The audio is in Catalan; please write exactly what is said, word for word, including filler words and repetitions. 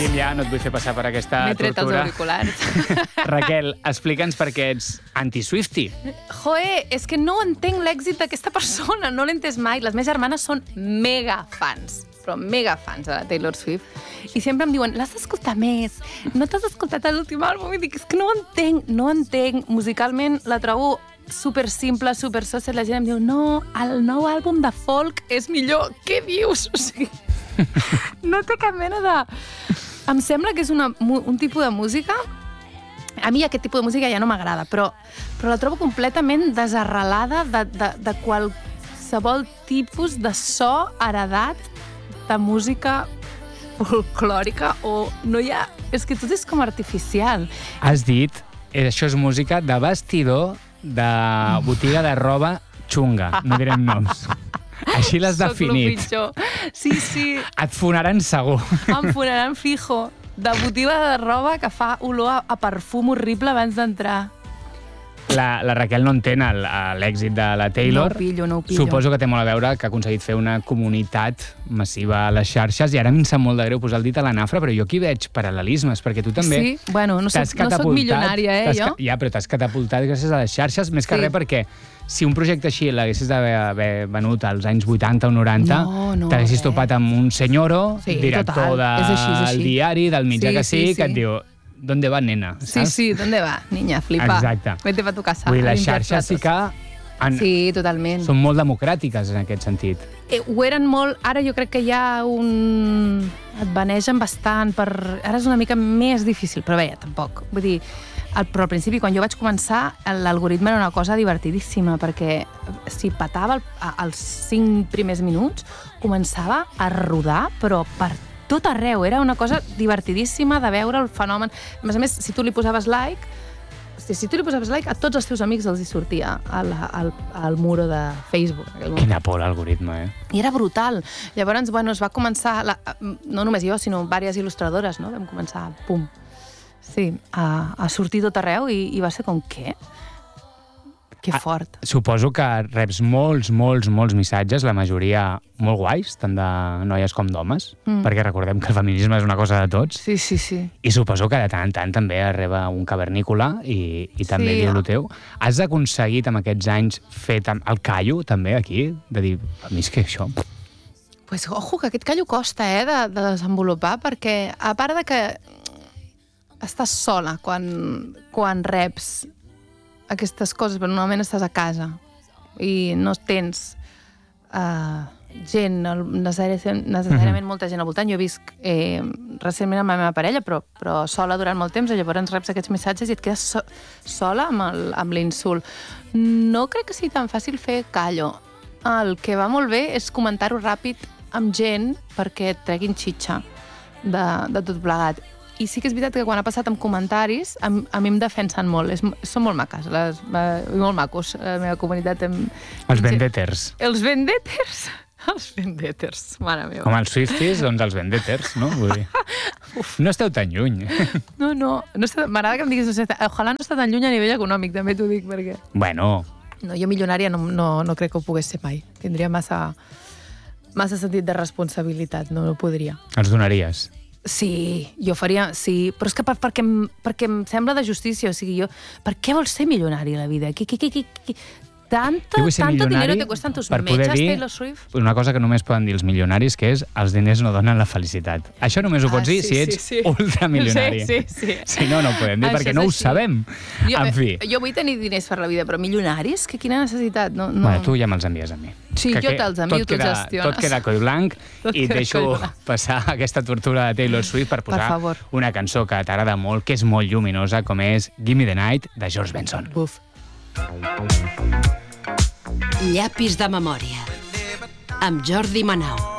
Seguim ja, no et vull fer passar per aquesta M'he tret els tortura. auriculars. Raquel, explica'ns per què ets anti-Swiftie. Joe, és que no entenc l'èxit d'aquesta persona, no l'he entès mai. Les meves germanes són mega fans, però mega fans de la Taylor Swift. I sempre em diuen, l'has d'escoltar més, no t'has escoltat l'últim àlbum? I dic, és que no ho entenc, no ho entenc. Musicalment la trobo super simple, super social. La gent em diu, no, el nou àlbum de folk és millor. Què dius? O sigui, no té cap mena de... Em sembla que és una, un tipus de música... A mi aquest tipus de música ja no m'agrada, però, però la trobo completament desarrelada de, de, de qualsevol tipus de so heredat de música folclòrica o no hi ha... És que tot és com artificial. Has dit, eh, això és música de vestidor de botiga de roba xunga, no direm noms. Així l'has Soc definit. lo pitjor. Sí, sí, Et fonaran segur. em fonaran fijo. De botiga de roba que fa olor a, a perfum horrible abans d'entrar. La, la Raquel no entén el- l'èxit de la Taylor. No ho pillo, no ho pillo. Suposo que té molt a veure que ha aconseguit fer una comunitat massiva a les xarxes i ara a mi em sap molt de greu posar el dit a la nafra, però jo aquí veig paral·lelismes, perquè tu també Sí, bueno, no soc, t'has no soc catapultat, milionària, eh, t'has jo? ca- Ja, però t'has catapultat gràcies a les xarxes, més que Sí. res perquè si un projecte així l'haguessis d'haver haver venut als anys vuitanta o noranta, No, no, t'haguessis eh. topat amb un senyoro, Sí, director total, és així, és del així. diari, del mitjà Sí, que sí, sigui, que sí. et diu, ¿dónde va, nena? Sí, Saps? sí, ¿dónde va, niña? Flipa. Exacte. Vete pa tu casa. Vull dir, a les limpiar xarxes sí platos. que han, Sí, totalment. són molt democràtiques en aquest sentit. Eh, ho eren molt... Ara jo crec que hi ha un... Et banegen bastant per... Ara és una mica més difícil, però bé, tampoc. Vull dir, al, però al principi, quan jo vaig començar, l'algoritme era una cosa divertidíssima, perquè si petava el, a- els cinc primers minuts, començava a rodar, però per tot arreu. Era una cosa divertidíssima de veure el fenomen. A més a més, si tu li posaves like, hosti, si tu li posaves like, a tots els teus amics els hi sortia al, al, al muro de Facebook. en aquell moment. Quina por l'algoritme, eh? I era brutal. Llavors, bueno, es va començar, la, no només jo, sinó diverses il·lustradores, no? Vam començar, pum, sí, a, a sortir tot arreu i, i va ser com, què? Que fort. Suposo que reps molts, molts, molts missatges, la majoria molt guais, tant de noies com d'homes, mm. perquè recordem que el feminisme és una cosa de tots, Sí, sí, sí. i suposo que de tant en tant també arriba un cavernícola i, i també Sí. diu el teu. Has aconseguit amb aquests anys fer tam- el callo, també, aquí? De dir, a mi és que això... Pues, ojo, que aquest callo costa, eh, de, de desenvolupar, perquè a part de que estàs sola quan, quan reps aquestes coses, però normalment estàs a casa i no tens uh, gent, necessàriament, necessàriament molta gent al voltant. Jo he vist eh, recentment amb la meva parella, però, però sola durant molt temps, i llavors reps aquests missatges i et quedes so sola amb el- amb l'insult. No crec que sigui tan fàcil fer callo. El que va molt bé és comentar-ho ràpid amb gent perquè et treguin xitxa de, de tot plegat. I sí que és veritat que quan ha passat amb comentaris, a, a mi em defensen molt. És, són molt maques, les, eh, molt macos, la meva comunitat. Em, Els vendeters. Els vendeters? Els vendeters, mare meva. Com els Swifties, doncs els vendeters, no? Vull dir, no esteu tan lluny. No, no, no està- m'agrada que em diguis... No sé, ojalà no està tan lluny a nivell econòmic, també t'ho dic, perquè... Bueno, No, jo milionària no, no, no crec que ho pogués ser mai. Tindria massa, massa sentit de responsabilitat, no, no podria. els donaries. Sí, jo faria... Sí, però és que per, perquè, em, perquè em sembla de justícia, o sigui, jo... Per què vols ser milionari a la vida? Qui, qui, qui, qui, qui? Tanto, Jo vull ser tanto milionari dinero te cuestan tus per poder mechas, dir Taylor Swift? una cosa que només poden dir els milionaris, que és els diners no donen la felicitat. Això només ho Ah, pots dir sí, si sí, ets sí. ultramilionari. Sí, sí, sí. Si no, no ho podem dir, Això perquè és no ho així. sabem. Jo, En fi. jo vull tenir diners per la vida, però milionaris? Que quina necessitat? No, no. Bueno, tu ja me'ls envies a mi. Sí, Que jo que te'ls envio, tot tu els queda- gestiones. Tot queda coll blanc Tot i et queda deixo coll blanc. passar aquesta tortura de Taylor Swift per posar favor. una cançó que t'agrada molt, que és molt lluminosa, com és Gimme the Night, de George Benson. Buf. Llapis de memòria amb Jordi Manau.